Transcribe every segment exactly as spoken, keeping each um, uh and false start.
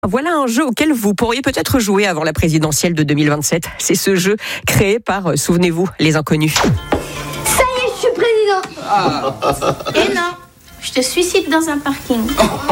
Voilà un jeu auquel vous pourriez peut-être jouer avant la présidentielle de deux mille vingt-sept. C'est ce jeu créé par, souvenez-vous, les inconnus. Ça y est, je suis président. Ah. Et non, je te suicide dans un parking.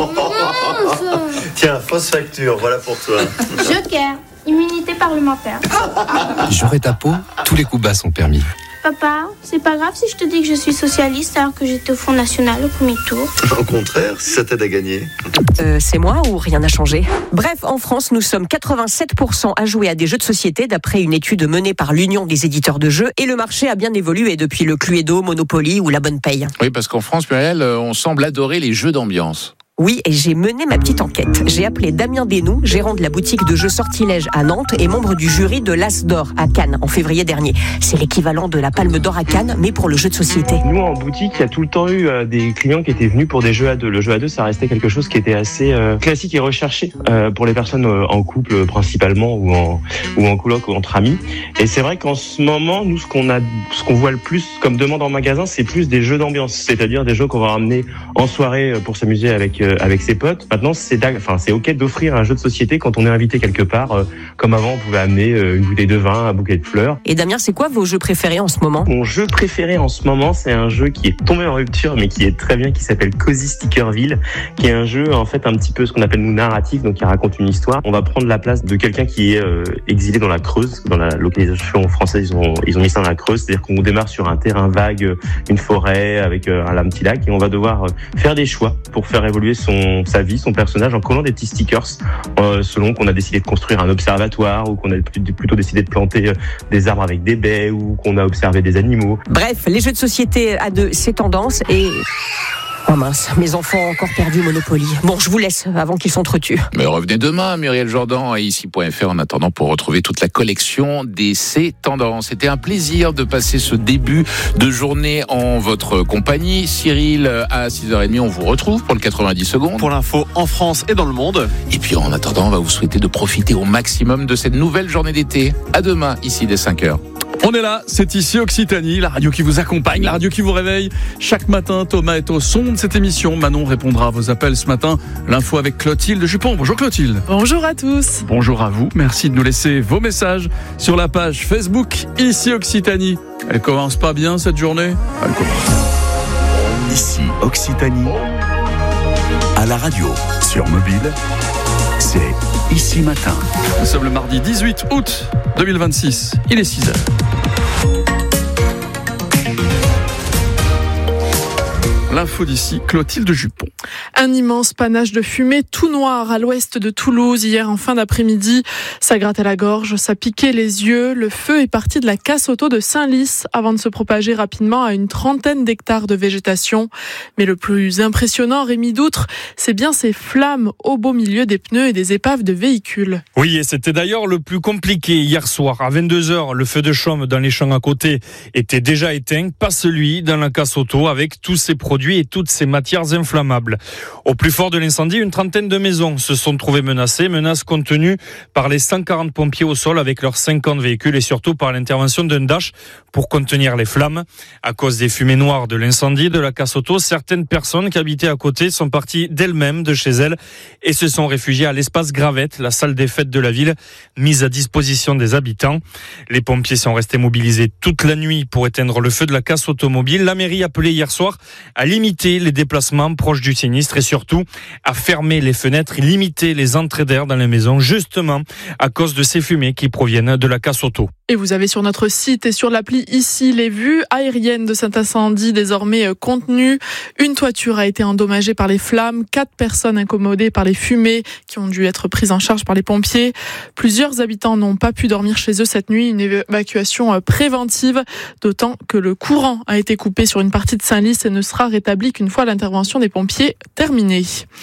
Tiens, fausse facture, voilà pour toi. Joker, immunité parlementaire. J'aurai ta peau, tous les coups bas sont permis. Papa, c'est pas grave si je te dis que je suis socialiste alors que j'étais au Front National au premier tour. Au contraire, si ça t'aide à gagner. Euh, c'est moi ou rien n'a changé ? Bref, en France, nous sommes quatre-vingt-sept pour cent à jouer à des jeux de société d'après une étude menée par l'Union des éditeurs de jeux. Et le marché a bien évolué depuis le Cluedo, Monopoly ou la Bonne Paye. Oui, parce qu'en France, Muriel, on semble adorer les jeux d'ambiance. Oui, et j'ai mené ma petite enquête. J'ai appelé Damien Desnoux, gérant de la boutique de jeux Sortilège à Nantes et membre du jury de l'As d'Or à Cannes en février dernier. C'est l'équivalent de la Palme d'Or à Cannes, mais pour le jeu de société. Nous, en boutique, il y a tout le temps eu euh, des clients qui étaient venus pour des jeux à deux. Le jeu à deux, ça restait quelque chose qui était assez euh, classique et recherché euh, pour les personnes euh, en couple principalement ou en ou en coloc ou entre amis. Et c'est vrai qu'en ce moment, nous, ce qu'on a, ce qu'on voit le plus comme demande en magasin, c'est plus des jeux d'ambiance, c'est-à-dire des jeux qu'on va ramener en soirée pour s'amuser avec euh, avec ses potes. Maintenant, c'est enfin c'est ok d'offrir un jeu de société quand on est invité quelque part. Euh, comme avant, on pouvait amener euh, une bouteille de vin, un bouquet de fleurs. Et Damien, c'est quoi vos jeux préférés en ce moment ? Mon jeu préféré en ce moment, c'est un jeu qui est tombé en rupture, mais qui est très bien, qui s'appelle Cozy Stickerville, qui est un jeu en fait un petit peu ce qu'on appelle nous narratif, donc qui raconte une histoire. On va prendre la place de quelqu'un qui est euh, exilé dans la Creuse, dans la localisation française, ils ont ils ont mis ça dans la Creuse, c'est-à-dire qu'on démarre sur un terrain vague, une forêt avec euh, un petit lac, et on va devoir euh, faire des choix pour faire évoluer son sa vie, son personnage, en collant des petits stickers euh, selon qu'on a décidé de construire un observatoire ou qu'on a plutôt décidé de planter euh, des arbres avec des baies ou qu'on a observé des animaux. Bref, les jeux de société à deux, c'est tendance et... Oh mince, mes enfants ont encore perdu Monopoly. Bon, je vous laisse avant qu'ils s'entretuent. Mais revenez demain, Muriel Jordan, à ici point f r en attendant pour retrouver toute la collection des C'est Tendances. C'était un plaisir de passer ce début de journée en votre compagnie. Cyril, à six heures trente, on vous retrouve pour le quatre-vingt-dix secondes. Pour l'info en France et dans le monde. Et puis en attendant, on va vous souhaiter de profiter au maximum de cette nouvelle journée d'été. À demain, ici dès cinq heures. On est là, c'est ici Occitanie, la radio qui vous accompagne, la radio qui vous réveille. Chaque matin, Thomas est au son de cette émission. Manon répondra à vos appels ce matin. L'info avec Clotilde Jupon. Bonjour Clotilde. Bonjour à tous. Bonjour à vous. Merci de nous laisser vos messages sur la page Facebook ici Occitanie. Elle commence pas bien cette journée ? Elle commence. Ici Occitanie, à la radio, sur mobile, c'est Ici Matin. Nous sommes le mardi dix-huit août deux mille vingt-six. Il est six heures. L'info d'ici, Clotilde Jupon. Un immense panache de fumée tout noir à l'ouest de Toulouse hier en fin d'après-midi. Ça grattait la gorge, ça piquait les yeux. Le feu est parti de la casse-auto de Saint-Lys avant de se propager rapidement à une trentaine d'hectares de végétation. Mais le plus impressionnant, Rémi Doutre, c'est bien ces flammes au beau milieu des pneus et des épaves de véhicules. Oui, et c'était d'ailleurs le plus compliqué hier soir. À vingt-deux heures, le feu de chaume dans les champs à côté était déjà éteint, pas celui dans la casse-auto avec tous ces produits et toutes ces matières inflammables. Au plus fort de l'incendie, une trentaine de maisons se sont trouvées menacées, menaces contenues par les cent quarante pompiers au sol avec leurs cinquante véhicules et surtout par l'intervention d'un dash pour contenir les flammes. À cause des fumées noires de l'incendie de la casse-auto, certaines personnes qui habitaient à côté sont parties d'elles-mêmes de chez elles et se sont réfugiées à l'espace Gravette, la salle des fêtes de la ville, mise à disposition des habitants. Les pompiers sont restés mobilisés toute la nuit pour éteindre le feu de la casse automobile. La mairie appelait hier soir à limiter les déplacements proches du sinistre et surtout à fermer les fenêtres et limiter les entrées d'air dans les maisons, justement à cause de ces fumées qui proviennent de la casse auto. Et vous avez sur notre site et sur l'appli ici les vues aériennes de cet incendie désormais contenues. Une toiture a été endommagée par les flammes, quatre personnes incommodées par les fumées qui ont dû être prises en charge par les pompiers. Plusieurs habitants n'ont pas pu dormir chez eux cette nuit, une évacuation préventive, d'autant que le courant a été coupé sur une partie de Saint-Lys et ne sera rétabli qu'une fois l'intervention des pompiers terminée.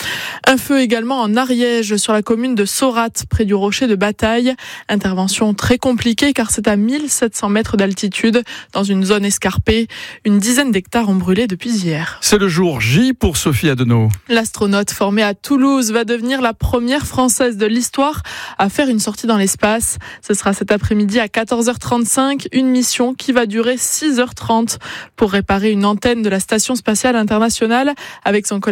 Un feu également en Ariège sur la commune de Saurat, près du rocher de Bataille. Intervention très compliquée car c'est à mille sept cents mètres d'altitude, dans une zone escarpée. Une dizaine d'hectares ont brûlé depuis hier. C'est le jour J pour Sophie Adenau. L'astronaute formée à Toulouse va devenir la première Française de l'histoire à faire une sortie dans l'espace. Ce sera cet après-midi à quatorze heures trente-cinq, une mission qui va durer six heures trente pour réparer une antenne de la Station spatiale internationale avec son collègue américain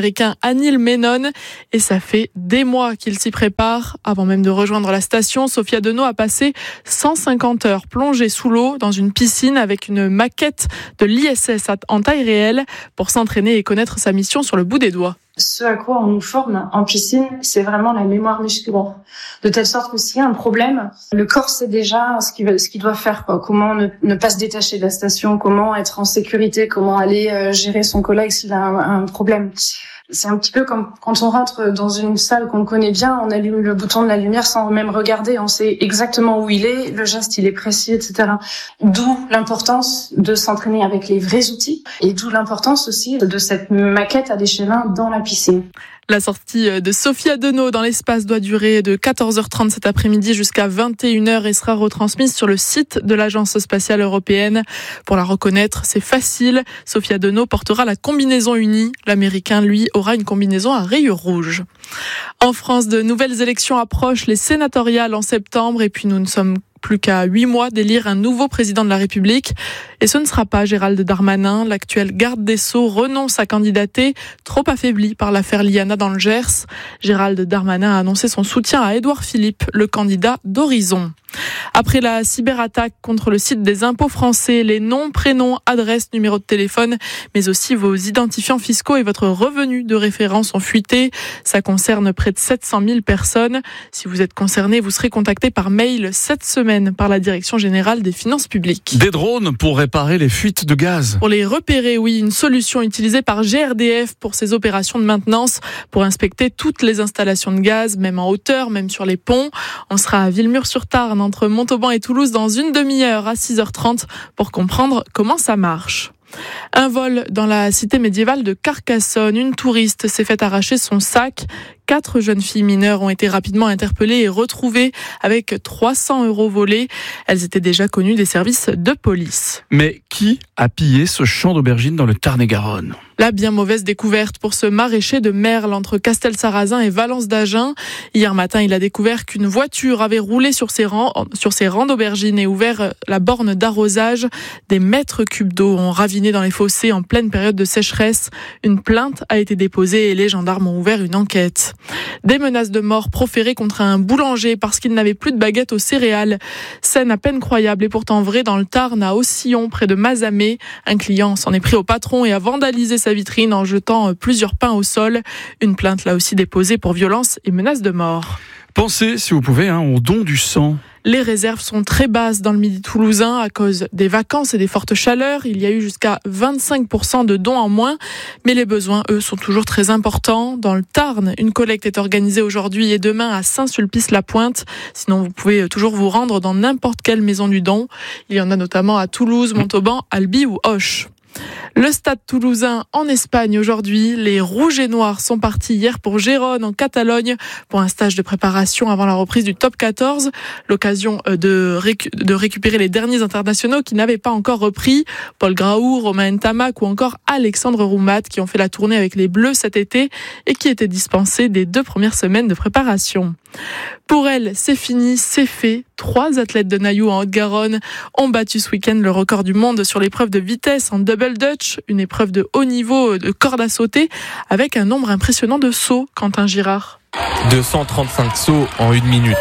l'américain Anil Menon. Et ça fait des mois qu'il s'y prépare. Avant même de rejoindre la station, Sophia Deneau a passé cent cinquante heures plongée sous l'eau dans une piscine avec une maquette de l'I S S en taille réelle pour s'entraîner et connaître sa mission sur le bout des doigts. Ce à quoi on nous forme en piscine, c'est vraiment la mémoire musculaire. De telle sorte que s'il y a un problème, le corps sait déjà ce qu'il, ce qu'il doit faire, quoi. Comment ne, ne pas se détacher de la station, comment être en sécurité, comment aller euh, gérer son collègue s'il a un, un problème. C'est un petit peu comme quand on rentre dans une salle qu'on connaît bien, on allume le bouton de la lumière sans même regarder, on sait exactement où il est, le geste il est précis, et cetera. D'où l'importance de s'entraîner avec les vrais outils et d'où l'importance aussi de cette maquette à l'échelle un dans la piscine. La sortie de Sophia Deneau dans l'espace doit durer de quatorze heures trente cet après-midi jusqu'à vingt et une heures et sera retransmise sur le site de l'Agence spatiale européenne. Pour la reconnaître, c'est facile. Sophia Deneau portera la combinaison unie. L'Américain, lui, aura une combinaison à rayures rouges. En France, de nouvelles élections approchent, les sénatoriales en septembre, et puis nous ne sommes plus qu'à huit mois d'élire un nouveau président de la République. Et ce ne sera pas Gérald Darmanin. L'actuel garde des Sceaux renonce à candidater, trop affaibli par l'affaire Liana dans le Gers. Gérald Darmanin a annoncé son soutien à Édouard Philippe, le candidat d'Horizon. Après la cyberattaque contre le site des impôts français, les noms, prénoms, adresses, numéros de téléphone, mais aussi vos identifiants fiscaux et votre revenu de référence ont fuité. Ça concerne près de sept cent mille personnes. Si vous êtes concerné, vous serez contacté par mail cette semaine par la Direction générale des finances publiques. Des drones pour réparer les fuites de gaz. Pour les repérer, oui, une solution utilisée par G R D F pour ses opérations de maintenance, pour inspecter toutes les installations de gaz, même en hauteur, même sur les ponts. On sera à Villemur-sur-Tarn, entre Montauban et Toulouse, dans une demi-heure à six heures trente pour comprendre comment ça marche. Un vol dans la cité médiévale de Carcassonne. Une touriste s'est fait arracher son sac. Quatre jeunes filles mineures ont été rapidement interpellées et retrouvées avec trois cents euros volés. Elles étaient déjà connues des services de police. Mais qui a pillé ce champ d'aubergines dans le Tarn-et-Garonne ? La bien mauvaise découverte pour ce maraîcher de Merle entre Castel-Sarrazin et Valence d'Agen. Hier matin, il a découvert qu'une voiture avait roulé sur ses rangs, sur ses rangs d'aubergines et ouvert la borne d'arrosage. Des mètres cubes d'eau ont raviné dans les fossés en pleine période de sécheresse. Une plainte a été déposée et les gendarmes ont ouvert une enquête. Des menaces de mort proférées contre un boulanger parce qu'il n'avait plus de baguettes aux céréales. Scène à peine croyable et pourtant vraie dans le Tarn, à Aussillon, près de Mazamet. Un client s'en est pris au patron et a vandalisé sa vitrine en jetant plusieurs pains au sol. Une plainte là aussi déposée pour violence et menace de mort. Pensez, si vous pouvez, hein, au don du sang. Les réserves sont très basses dans le Midi toulousain à cause des vacances et des fortes chaleurs. Il y a eu jusqu'à vingt-cinq pour cent de dons en moins, mais les besoins, eux, sont toujours très importants. Dans le Tarn, une collecte est organisée aujourd'hui et demain à Saint-Sulpice-la-Pointe. Sinon, vous pouvez toujours vous rendre dans n'importe quelle maison du don. Il y en a notamment à Toulouse, Montauban, Albi ou Auch. Le Stade toulousain en Espagne aujourd'hui. Les Rouges et Noirs sont partis hier pour Gérone en Catalogne pour un stage de préparation avant la reprise du top quatorze. L'occasion de, récu- de récupérer les derniers internationaux qui n'avaient pas encore repris. Paul Graou, Romain Ntamak ou encore Alexandre Roumat qui ont fait la tournée avec les Bleus cet été et qui étaient dispensés des deux premières semaines de préparation. Pour elle, c'est fini, c'est fait. Trois athlètes de Nailloux en Haute-Garonne ont battu ce week-end le record du monde sur l'épreuve de vitesse en double dutch, une épreuve de haut niveau de corde à sauter avec un nombre impressionnant de sauts. Quentin Girard. deux cent trente-cinq sauts en une minute.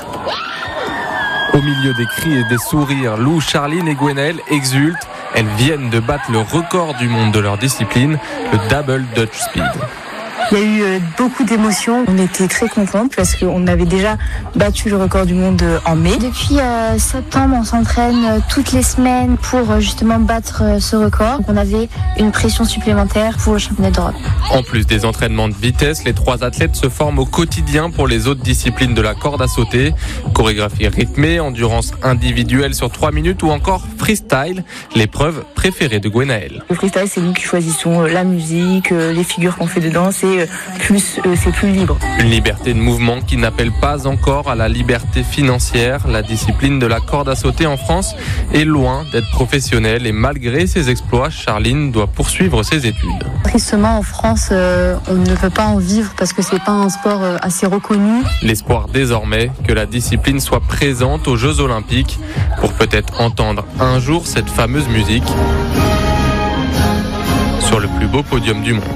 Au milieu des cris et des sourires, Lou, Charline et Gwenaëlle exultent. Elles viennent de battre le record du monde de leur discipline, le double dutch speed. Il y a eu beaucoup d'émotions. On était très contents parce qu'on avait déjà battu le record du monde en mai. Depuis euh, septembre, on s'entraîne toutes les semaines pour justement battre ce record. Donc on avait une pression supplémentaire pour le championnat d'Europe. En plus des entraînements de vitesse, les trois athlètes se forment au quotidien pour les autres disciplines de la corde à sauter. Chorégraphie rythmée, endurance individuelle sur trois minutes ou encore freestyle, l'épreuve préférée de Gwenaëlle. Le freestyle, c'est nous qui choisissons la musique, les figures qu'on fait dedans. C'est plus, c'est plus libre. Une liberté de mouvement qui n'appelle pas encore à la liberté financière. La discipline de la corde à sauter en France est loin d'être professionnelle et malgré ses exploits, Charline doit poursuivre ses études. Tristement, en France, euh, on ne peut pas en vivre parce que c'est pas un sport euh, assez reconnu. L'espoir désormais que la discipline soit présente aux Jeux Olympiques pour peut-être entendre un jour cette fameuse musique sur le plus beau podium du monde.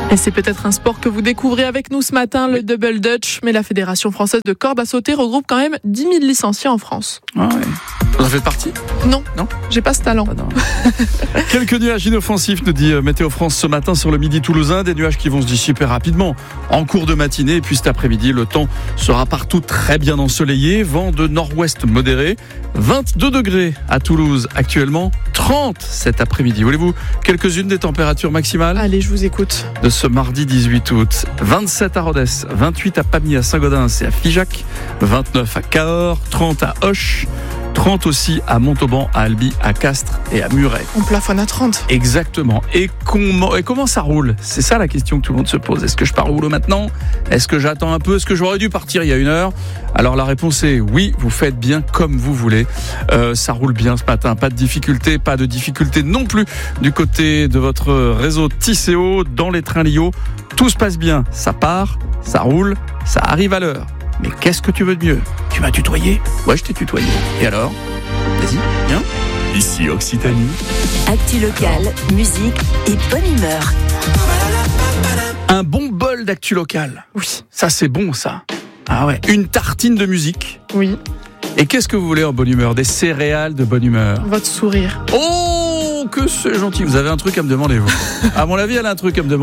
Et c'est peut-être un sport que vous découvrez avec nous ce matin, le double dutch, mais la Fédération française de corde à sauter regroupe quand même dix mille licenciés en France. Ah ouais. Vous en faites partie ? Non, non, j'ai pas ce talent. Ah non. Quelques nuages inoffensifs, nous dit Météo France ce matin sur le midi toulousain. Des nuages qui vont se dissiper rapidement en cours de matinée. Et puis cet après-midi, le temps sera partout très bien ensoleillé. Vent de nord-ouest modéré. vingt-deux degrés à Toulouse actuellement. trente cet après-midi. Voulez-vous quelques-unes des températures maximales ? Allez, je vous écoute. De ce mardi dix-huit août. vingt-sept à Rodez, vingt-huit à Pamiers, à Saint-Gaudens et à Figeac. vingt-neuf à Cahors, trente à Auch. trente aussi à Montauban, à Albi, à Castres et à Muret. On plafonne à trente. Exactement. Et comment, et comment ça roule ? C'est ça la question que tout le monde se pose. Est-ce que je pars au boulot maintenant ? Est-ce que j'attends un peu ? Est-ce que j'aurais dû partir il y a une heure ? Alors la réponse est oui, vous faites bien comme vous voulez. Euh, ça roule bien ce matin. Pas de difficulté, pas de difficulté non plus du côté de votre réseau Tisséo, dans les trains Lio. Tout se passe bien. Ça part, ça roule, ça arrive à l'heure. Mais qu'est-ce que tu veux de mieux ? Tu m'as tutoyé ? Ouais, je t'ai tutoyé. Et alors ? Vas-y, viens. Ici Occitanie. Actu locale, musique et bonne humeur. Un bon bol d'actu locale. Oui. Ça, c'est bon, ça. Ah ouais. Une tartine de musique. Oui. Et qu'est-ce que vous voulez en bonne humeur ? Des céréales de bonne humeur. Votre sourire. Oh, que c'est gentil. Vous avez un truc à me demander, vous. À mon avis, elle a un truc à me demander.